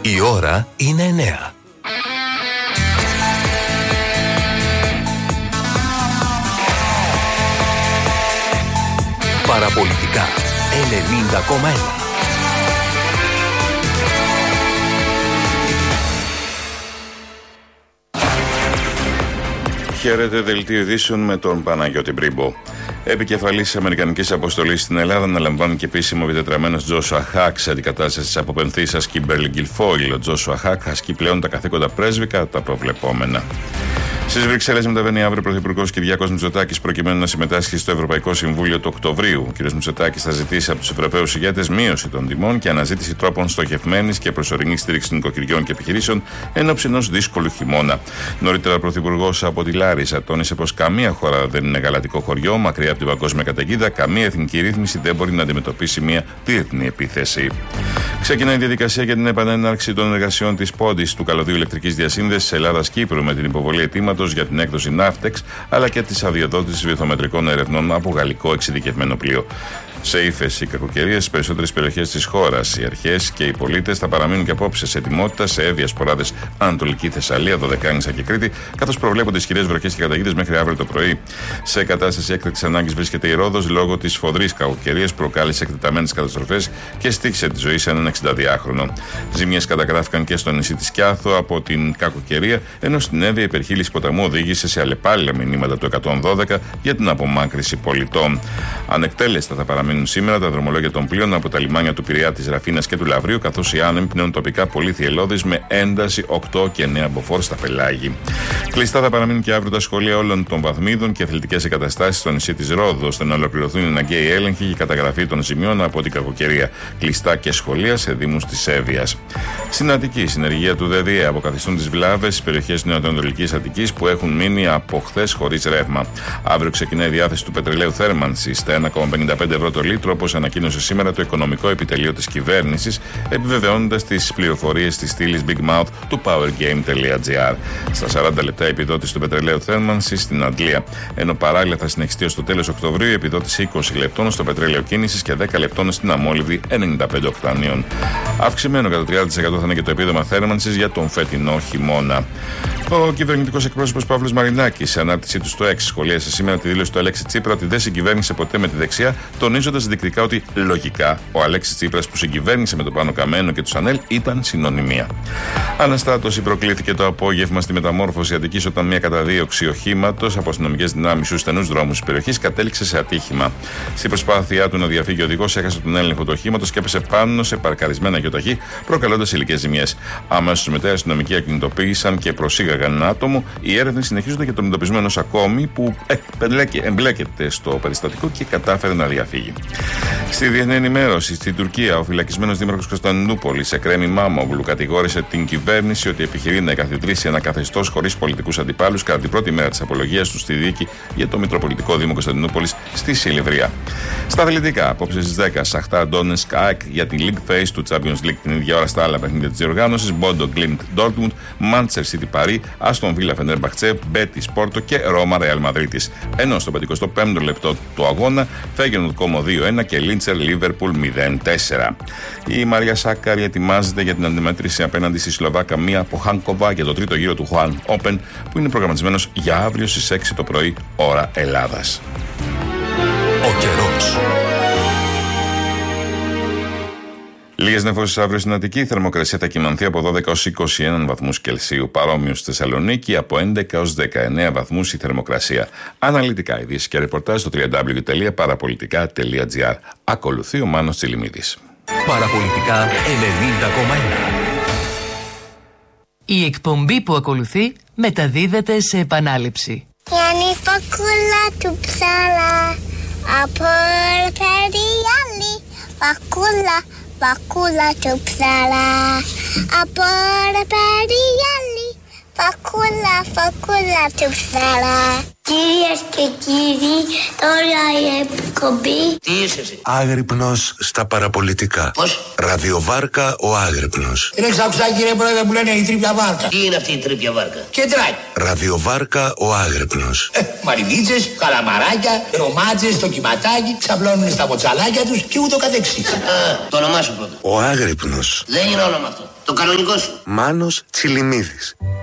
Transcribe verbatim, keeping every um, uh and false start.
Η ώρα είναι εννέα. Παραπολιτικά ενενήντα κόμμα ένα. Χαίρετε, δελτίο ειδήσεων με τον Παναγιώτη Μπρίμπο. Επικεφαλής της Αμερικανικής Αποστολής στην Ελλάδα αναλαμβάνει και επίσημο επιτετραμένος Τζόσουα Χακ σε αντικατάσταση της αποπενθήσας Κίμπερλι Γκιλφόιλ. Ο Τζόσουα Χακ ασκεί πλέον τα καθήκοντα πρέσβη κατά τα προβλεπόμενα. Στις Βρυξέλλες μεταβαίνει αύριο ο Πρωθυπουργός Κυριάκος Μητσοτάκης προκειμένου να συμμετάσχει στο Ευρωπαϊκό Συμβούλιο του Οκτωβρίου. Ο κ. Μητσοτάκης θα ζητήσει από τους Ευρωπαίους ηγέτες μείωση των τιμών και αναζήτηση τρόπων στοχευμένης και προσωρινής στήριξης νοικοκυριών και επιχειρήσεων εν ώψη ενός δύσκολου χειμώνα. Νωρίτερα, ο Πρωθυπουργός από τη Λάρισα τόνισε πως καμία χώρα δεν είναι γαλατικό χωριό, μακριά από την παγκόσμια καταιγίδα, καμία εθνική ρύθμιση δεν μπορεί να αντιμετωπίσει μια διεθνή επίθεση. Ξεκινάει η διαδικασία για την επανέναρξη των εργασιών της πόντης του καλωδίου ηλεκτρικής διασύνδεσης Ελλάδα-Κύπρου με την υποβολή αιτήματος για την έκδοση Ναύτεξ αλλά και της αδειοδότησης βυθομετρικών ερευνών από γαλλικό εξειδικευμένο πλοίο. Σε ύφεση κακοκαιρία στις περισσότερες περιοχές της χώρας, οι αρχές και οι πολίτες θα παραμείνουν και απόψε σε ετοιμότητα σε έβιας σποράδες Ανατολική Θεσσαλία, Δωδεκάνησα και Κρήτη, καθώς προβλέπονται ισχυρές βροχές και καταιγίδες μέχρι αύριο το πρωί. Σε κατάσταση έκτακτης ανάγκης βρίσκεται η Ρόδος λόγω της σφοδρής κακοκαιρίας, προκάλεσε εκτεταμένες καταστροφές και στοίχησε τη ζωή σε έναν εξηνταδυάχρονο. Ζημιές καταγράφηκαν και στο νησί της Κιάθο από την κακοκαιρία, ενώ στην Εύβοια η υπερχείληση ποταμού οδήγησε σε αλλεπάλληλα μηνύματα του εκατόν δώδεκα για την απομάκρυνση πολιτών. Ανεκτέλεστα θα παραμείνουν σήμερα τα δρομολόγια των πλοίων από τα λιμάνια του Πειραιά, της Ραφίνας και του Λαυρίου, καθώς οι άνεμοι πνέουν τοπικά πολύ θυελλώδεις με ένταση οκτώ και εννέα μποφόρ στα πελάγη. Κλειστά θα παραμείνουν και αύριο τα σχολεία όλων των βαθμίδων και αθλητικές εγκαταστάσεις στο νησί της Ρόδου, ώστε να ολοκληρωθούν οι αναγκαίοι έλεγχοι και η καταγραφή των ζημιών από την κακοκαιρία. Κλειστά και σχολεία σε δήμους της Εύβοιας. Στην Αττική, η συνεργεία του ΔΔΕ αποκαθιστούν τις βλάβες στις περιοχές νοτιοανατολικής Αττικής που έχουν μείνει από χθες χωρίς ρεύμα. Αύριο ξεκινάει η διάθεση του πετρελαίου θέρμανσης στα ένα κόμμα πενήντα πέντε ευρώ το λίτρο, όπως ανακοίνωσε σήμερα το Οικονομικό Επιτελείο της Κυβέρνησης, επιβεβαιώνοντας τις πληροφορίες της στήλης Big Mouth του powergame.gr. Στα σαράντα λεπτά η επιδότηση του πετρελαίου θέρμανσης στην Αντλία. Ενώ παράλληλα θα συνεχιστεί ως το τέλος Οκτωβρίου η επιδότηση είκοσι λεπτών στο πετρέλαιο κίνησης και δέκα λεπτών στην αμόλυβδη ενενήντα πέντε οκτανίων. Αυξημένο κατά τριάντα τοις εκατό θα είναι και το επίδομα θέρμανσης για τον φετινό χειμώνα. Ο κυβερνητικός εκπρόσωπος Παύλος Μαρινάκης, σε ανάρτησή του στο X, σχολίασε σήμερα τη δήλωση του Αλέξη Τσίπρα ότι δεν συγκυβέρνησε ποτέ με τη δεξιά, τονίζοντας διεκριτικά ότι λογικά ο Αλέξης Τσίπρας που συγκυβέρνησε με τον Πάνο Καμένο και τους Ανέλ ήταν συνωνυμία. Αναστάτωση προκλήθηκε το απόγευμα στη μεταμόρφωση Αττικής όταν μια καταδίωξη οχήματος από αστυνομικές δυνάμεις στους στενούς δρόμους της περιοχής κατέληξε σε ατύχημα. Στην προσπάθειά του να διαφύγει ο οδηγός, έχασε τον έλεγχο του οχήματος και έπεσε πάνω σε παρκαρισμένα γιοταχή, προκαλώντας υλικές ζημιές. Αμέσως μετά οι αστυνομικοί ακινητοποίησαν και προσήγαγαν ένα άτομο. Οι έρευνες συνεχίζονται για τον εντοπισμό ενός ακόμη που εμπλέκεται στο περιστατικό και κατάφερε να διαφύγει. Στη διεθνή ενημέρωση, στην Τουρκία, ο φυλακισμένος δήμαρχος Κωνσταντινούπολης, Εκρέμι Μάμογλου, κατηγόρησε την κυβέρνηση ότι επιχειρεί να εγκαθιδρύσει ένα καθεστώς χωρίς πολιτικούς αντιπάλους κατά την πρώτη μέρα της απολογίας του στη δίκη για το Μητροπολιτικό Δήμο Κωνσταντινούπολης στη Σιλιβρία. Στα αθλητικά, απόψε στις δέκα, Σαχτάρ Ντόνετσκ ΑΕΚ για την League Phase του Champions League την ίδια ώρα στα άλλα παιχνίδια της διοργάνωσης, Μπόντο Γκλίμπτ Ντόρτμουντ, Manchester City Παρί, Άστον Βίλα Φενέρμπαχτσε, Μπέτις Πόρτο και Ρώμα Ρεάλ Μαδρίτης. Ενώ στο πενηκοστό πέμπτο λεπτό του αγώνα Φέγενορντ Κόμο δύο ένα και Λίντσερ Λίβερπουλ μηδέν τέσσερα. Η Μαρία Σάκαρη ετοιμάζεται για την αντιμέτρηση απέναντι στη Σλοβάκα Μία Ποχάνκοβα για το τρίτο γύρο του Juan Open που είναι προγραμματισμένος για αύριο στις έξι το πρωί ώρα Ελλάδας. Ο καιρός. Λίγες νεφώσεις αύριο στην Αττική, η θερμοκρασία θα κυμανθεί από δώδεκα ως είκοσι ένα βαθμούς Κελσίου, παρόμοιο στη Θεσσαλονίκη, από έντεκα ως δεκαεννέα βαθμούς η θερμοκρασία. Αναλυτικά ειδήσεις και ρεπορτάζ στο double-u double-u double-u τελεία παραπολιτικά τελεία τζι άρ. Ακολουθεί ο Μάνος Τσιλιμίδης. Παραπολιτικά ενενήντα κόμμα ένα. Η εκπομπή που ακολουθεί μεταδίδεται σε επανάληψη. Γιάννη Φακούλα του ψάλα, από περιάλη, Φακούλα, Φακούλα του ψάλα, από περιάλη, Φακούλα, Φακούλα του ψάλα. Κυρίες και κύριοι, τώρα η εκπομπή. Τι είσαι εσύ? Άγρυπνος στα παραπολιτικά. Πώς? Ραδιοβάρκα ο Άγρυπνος. Είναι ξακουστά κύριε πρόεδρε που λένε η τρίπια βάρκα. Τι είναι αυτή η τρίπια βάρκα? Κεντράκι. Ραδιοβάρκα ο Άγρυπνος. Ε, μαρινίτσες, καλαμαράκια, ρομάτζες, το κυματάκι, ξαπλώνουν στα μποτσαλάκια τους και ούτω καθεξής. Α, το όνομά σου πρώτα. Ο Άγρυπνος. Δεν είναι όνομα αυτό. Το κανονικό σου. Μάνος Τσιλιμίδης.